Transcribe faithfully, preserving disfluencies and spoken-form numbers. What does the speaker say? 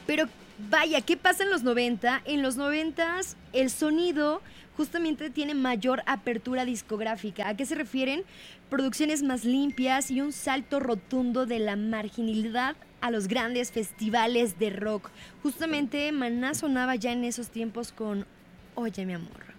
Pero vaya, ¿qué pasa en los noventa? En los noventas el sonido justamente tiene mayor apertura discográfica. ¿A qué se refieren? Producciones más limpias y un salto rotundo de la marginalidad a los grandes festivales de rock. Justamente Maná sonaba ya en esos tiempos con Oye mi amor.